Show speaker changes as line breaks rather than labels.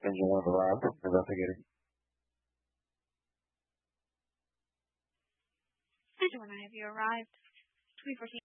Engine have arrived. Investigator.
Engine, have you arrived? 24